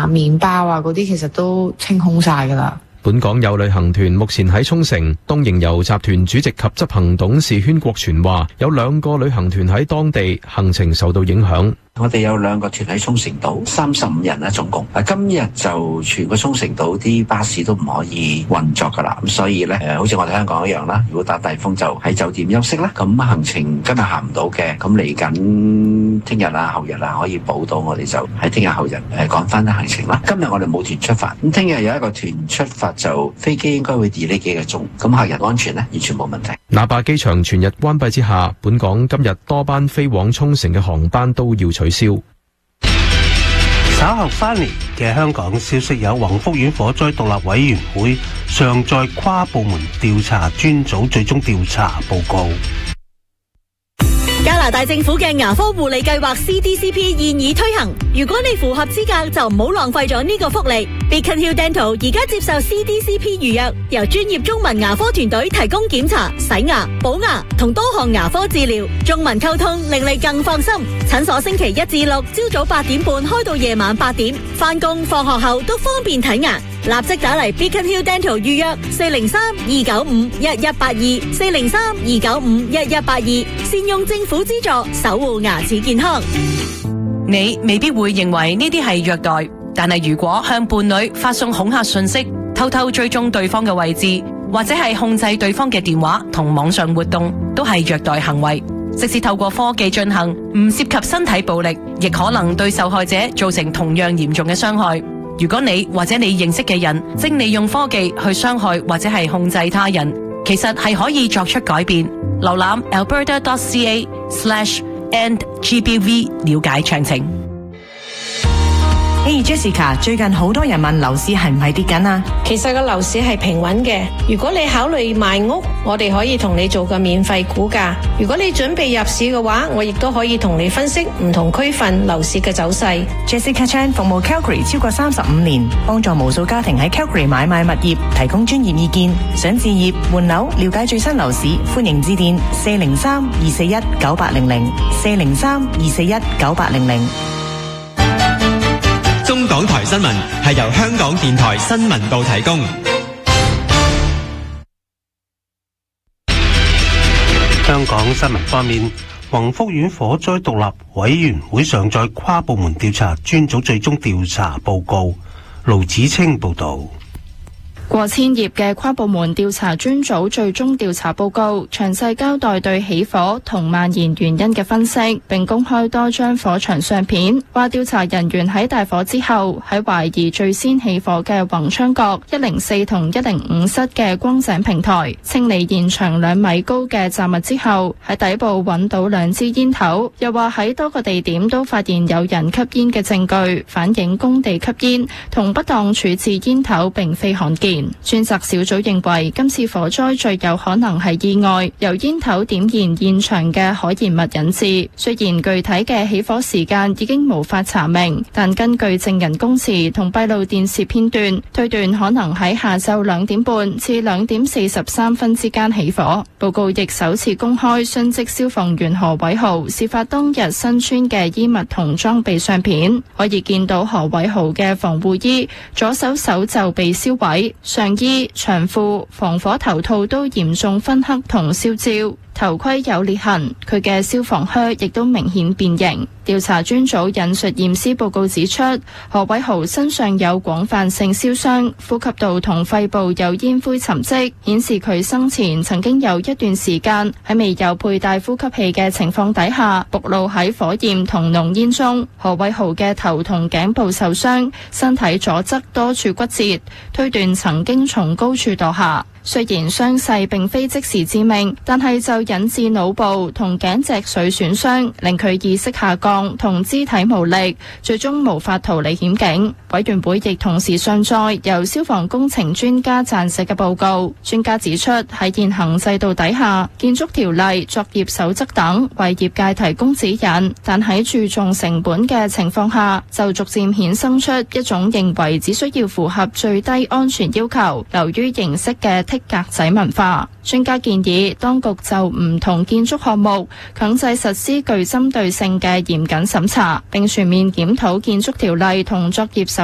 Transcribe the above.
麵包啊嗰啲，其實都清空晒㗎啦。 本港有旅行團目前喺沖繩，東瀛遊集團主席及執行董事禤國全話，有2個旅行團喺當地行程受到影響。 我哋有2個團喺沖繩島，35人啦總共。今日就全個沖繩島啲巴士都唔可以運作噶啦，咁所以咧好似我哋香港一樣啦，如果打大風就喺酒店休息啦。咁行程今日行唔到嘅，咁嚟緊聽日啊後日啊可以補到，我哋就喺聽日後日趕翻啲行程啦。今日我哋冇團出發，咁聽日有一個團出發，就飛機應該會 delay 幾個鐘，咁客人安全咧完全冇問題。 那霸機場全日關閉之下，本港今日多班飛往沖繩嘅航班都要取消。 稍後翻嚟嘅香港消息有宏福苑火災獨立委員會上載跨部門調查專組最終調查報告。 加拿大政府嘅牙科護理計劃 CDCP 現已推行，如果你符合資格就唔好浪費咗呢個福利。Beacon Hill Dental 而家接受 CDCP 預約，由專業中文牙科團隊提供檢查、洗牙、補牙同多項牙科治療，中文溝通令你更放心。診所星期1至6朝早8點半開到夜晚8點，返工放學後都方便睇牙。立即打嚟 Beacon Hill Dental 預約403-295-1182 403-295-1182，善用政府資助守護牙齒健康。 你未必會認為呢啲係虐待，但係如果向伴侶發送恐嚇信息，偷偷追蹤對方嘅位置，或者係控制對方嘅電話同網上活動，都係虐待行為。即使透過科技進行，唔涉及身體暴力，亦可能對受害者造成同樣嚴重嘅傷害。如果你或者你認識嘅人正利用科技去傷害或者係控制他人，其實係可以作出改變。瀏覽 alberta.ca/endgbv 了解詳情。 Hey Jessica， 最近好多人問樓市係唔係跌緊啊？ 其實個樓市係平穩嘅。如果你考慮賣屋，我哋可以同你做個免費估價。如果你準備入市嘅話，我亦都可以同你分析唔同區份樓市嘅走勢。 Jessica Chan 服務 Calgary 超過35年，幫助無數家庭喺 Calgary 買賣物業，提供專業意見。想置業換樓，了解最新樓市，歡迎致電403-241-9800 403-241-9800。 中港台新聞係由香港電台新聞部提供。 香港新聞方面，宏福苑火災獨立委員會上載跨部門調查專組最終調查報告。盧子清報道。 過千頁嘅跨部門調查專組最終調查報告，詳細交代對起火同蔓延原因嘅分析，並公開多張火場相片，話調查人員喺大火之後，喺懷疑最先起火嘅宏昌閣104同105室嘅光井平台清理現場2米高嘅雜物之後，喺底部揾到2支煙頭，又話喺多個地點都發現有人吸煙嘅證據，反映工地吸煙同不當處置煙頭並非罕見。專責小組認為今次火災最有可能係意外，由煙頭點燃現場嘅可燃物引致。雖然具體嘅起火時間已經無法查明，但根據證人供詞同閉路電視片段，推斷可能喺下晝2點半至2點43分之間起火。報告亦首次公開殉職消防員何偉豪事發當日身穿嘅衣物同裝備相片，可以見到何偉豪嘅防護衣左手手袖被燒毀，上衣、長褲、防火頭套都嚴重燻黑同燒焦，頭盔有裂痕，佢嘅消防靴亦都明顯變形。調查專組引述驗屍報告指出，何偉豪身上有廣泛性燒傷，呼吸道同肺部有煙灰沉積，顯示佢生前曾經有一段時間喺未有佩戴呼吸器嘅情況底下，暴露喺火焰同濃煙中。何偉豪嘅頭同頸部受傷，身體左側多處骨折，推斷曾經從高處墮下。雖然傷勢並非即時致命，但係就引致腦部同頸脊髓損傷，令佢意識下降同肢體無力，最終無法逃離險境。委員會亦同時上載由消防工程專家撰寫嘅報告。專家指出，喺現行制度底下，建築條例、作業守則等為業界提供指引，但喺注重成本嘅情況下，就逐漸衍生出一種認為只需要符合最低安全要求，流於形式嘅剔格仔文化。專家建議當局就唔同建築項目強制實施具針對性嘅嚴謹審查，並全面檢討建築條例同作業守